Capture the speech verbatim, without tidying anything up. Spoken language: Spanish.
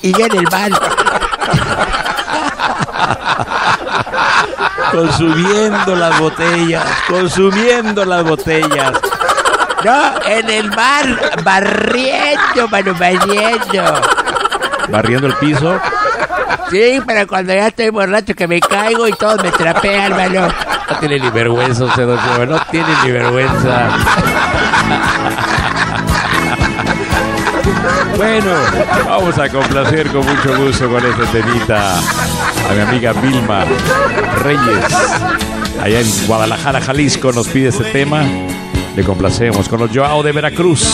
y yo en el bar. Consumiendo las botellas, consumiendo las botellas. No, en el bar, barriendo, mano, barriendo. Barriendo el piso. Sí, pero cuando ya estoy borracho que me caigo y todos me trapean, mano. No tiene ni vergüenza usted, don Chema, no tiene ni vergüenza. Bueno, vamos a complacer con mucho gusto con este temita a mi amiga Vilma Reyes. Allá en Guadalajara, Jalisco, nos pide este tema. Le complacemos con los Joao de Veracruz.